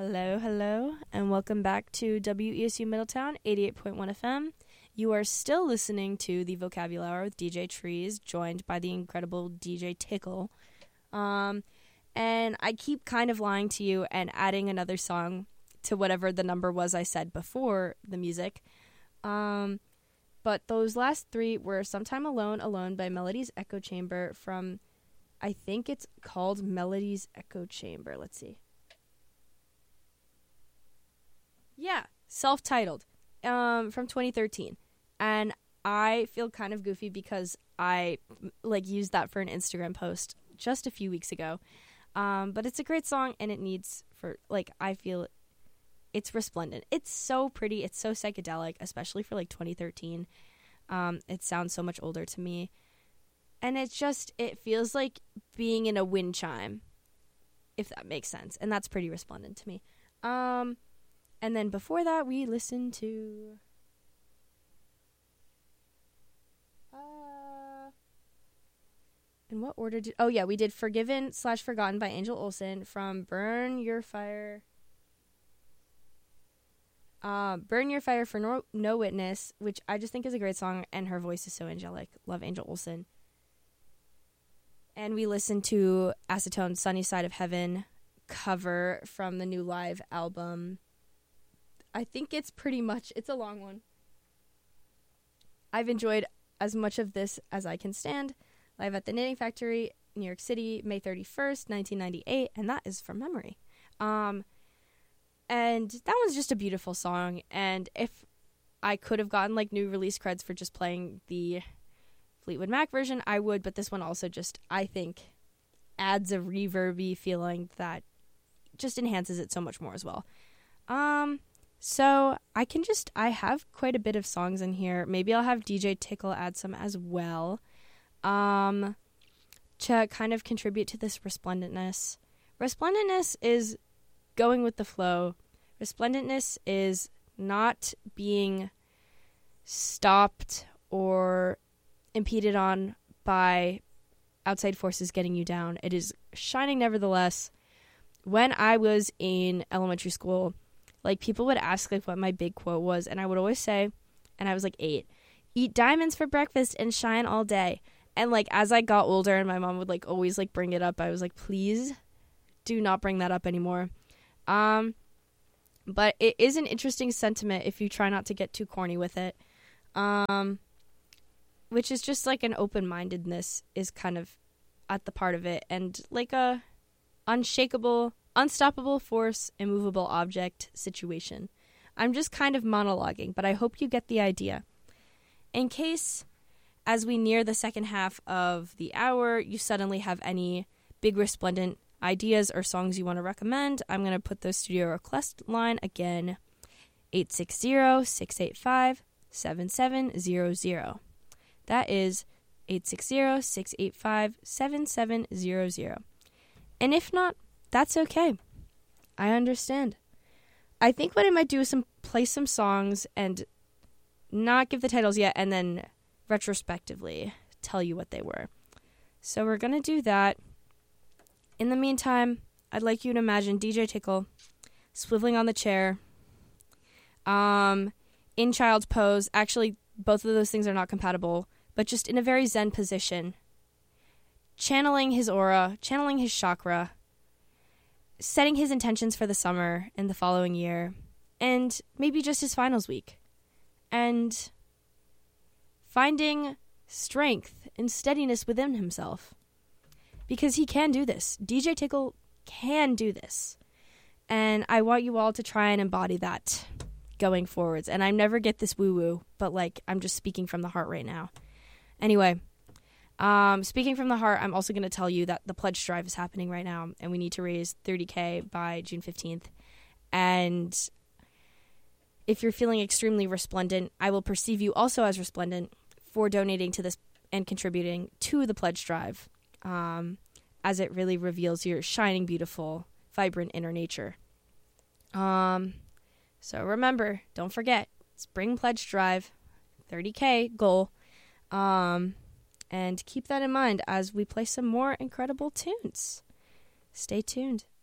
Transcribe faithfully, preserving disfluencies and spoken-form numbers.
Hello, hello, and welcome back to W E S U Middletown, eighty-eight point one F M. You are still listening to the Vocabulary Hour with D J Trees, joined by the incredible D J Tickle. Um, and I keep kind of lying to you and adding another song to whatever the number was I said before the music. Um, but those last three were Sometime Alone, Alone by Melody's Echo Chamber from, I think it's called Melody's Echo Chamber. Let's see. Yeah, self-titled, um, from twenty thirteen. And I feel kind of goofy because I, like, used that for an Instagram post just a few weeks ago. Um, but it's a great song, and it needs for, like, I feel it's resplendent. It's so pretty. It's so psychedelic, especially for, like, twenty thirteen. Um, it sounds so much older to me. And it's just, it feels like being in a wind chime, if that makes sense. And that's pretty resplendent to me. Um... And then before that, we listened to... Uh, in what order did... Oh, yeah, we did Forgiven slash Forgotten by Angel Olsen from Burn Your Fire... Uh, Burn Your Fire for no, no Witness, which I just think is a great song, and her voice is so angelic. Love Angel Olsen. And we listened to Acetone Sunny Side of Heaven cover from the new live album... I think it's pretty much, it's a long one. I've enjoyed as much of this as I can stand. Live at the Knitting Factory, New York City, May thirty-first, nineteen ninety-eight, and that is from memory. Um, and that was just a beautiful song, and if I could have gotten, like, new release creds for just playing the Fleetwood Mac version, I would, but this one also just, I think, adds a reverby feeling that just enhances it so much more as well. Um... So I can just, I have quite a bit of songs in here. Maybe I'll have D J Tickle add some as well, um, to kind of contribute to this resplendentness. Resplendentness is going with the flow. Resplendentness is not being stopped or impeded on by outside forces getting you down. It is shining nevertheless. When I was in elementary school, like, people would ask, like, what my big quote was, and I would always say, and I was, like, eight, eat diamonds for breakfast and shine all day. And, like, as I got older and my mom would, like, always, like, bring it up, I was like, please do not bring that up anymore. Um, but it is an interesting sentiment if you try not to get too corny with it, um, which is just, like, an open-mindedness is kind of at the part of it, and, like, a unshakable... unstoppable force, immovable object situation. I'm just kind of monologuing, but I hope you get the idea. In case, as we near the second half of the hour, you suddenly have any big resplendent ideas or songs you want to recommend, I'm going to put the studio request line again, eight six zero, six eight five, seven seven zero zero. That is eight six zero, six eight five, seven seven zero zero. And if not, that's okay. I understand. I think what I might do is some play some songs and not give the titles yet and then retrospectively tell you what they were. So we're going to do that. In the meantime, I'd like you to imagine D J Tickle swiveling on the chair, um, in child's pose. Actually, both of those things are not compatible, but just in a very zen position, channeling his aura, channeling his chakra, setting his intentions for the summer and the following year, and maybe just his finals week, and finding strength and steadiness within himself, because he can do this. D J Tickle can do this, and I want you all to try and embody that going forwards. And I never get this woo-woo, but, like, I'm just speaking from the heart right now. Anyway, Um, speaking from the heart, I'm also going to tell you that the pledge drive is happening right now, and we need to raise thirty thousand by June fifteenth. And if you're feeling extremely resplendent, I will perceive you also as resplendent for donating to this and contributing to the pledge drive, um, as it really reveals your shining, beautiful, vibrant inner nature. Um, so remember, don't forget, spring pledge drive, thirty thousand goal. Um... And keep that in mind as we play some more incredible tunes. Stay tuned.